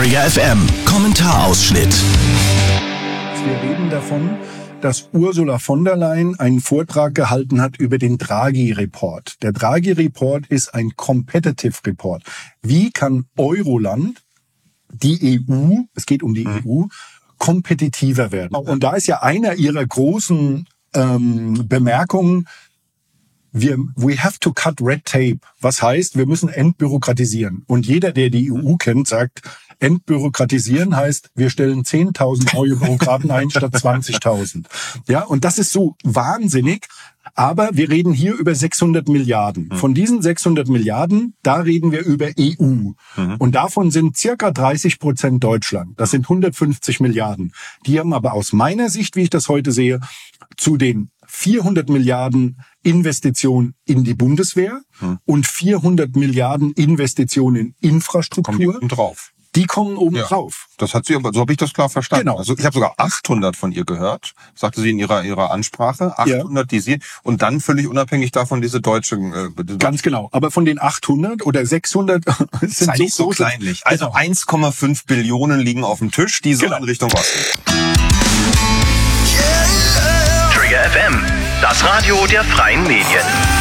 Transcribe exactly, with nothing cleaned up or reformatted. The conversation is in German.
Trigger F M Kommentarausschnitt. Wir reden davon, dass Ursula von der Leyen einen Vortrag gehalten hat über den Draghi-Report. Der Draghi-Report ist ein Competitive Report. Wie kann Euroland, die E U, es geht um die mhm. E U, kompetitiver werden? Und da ist ja einer ihrer großen ähm, Bemerkungen, wir, we have to cut red tape. Was heißt, wir müssen entbürokratisieren. Und jeder, der die E U kennt, sagt, entbürokratisieren heißt, wir stellen zehntausend neue Bürokraten ein statt zwanzigtausend. Ja, und das ist so wahnsinnig. Aber wir reden hier über sechshundert Milliarden. Von diesen sechshundert Milliarden, da reden wir über E U. Mhm. Und davon sind circa dreißig Prozent Deutschland. Das sind hundertfünfzig Milliarden. Die haben aber aus meiner Sicht, wie ich das heute sehe, zu den vierhundert Milliarden Investitionen in die Bundeswehr hm. und vierhundert Milliarden Investitionen in Infrastruktur. Kommen die drauf. Die kommen oben ja. drauf. Das hat sie aber, so habe ich das klar verstanden. Genau. Also ich habe sogar achthundert von ihr gehört, sagte sie in ihrer ihrer Ansprache. achthundert, ja. die sie und dann völlig unabhängig davon diese deutschen. Äh, diese Ganz genau. Aber von den achthundert oder sechshundert sind sei so, nicht so kleinlich. Also genau. eins Komma fünf Billionen liegen auf dem Tisch, die so genau. in Richtung Osten. Trigger F M, das Radio der freien Medien.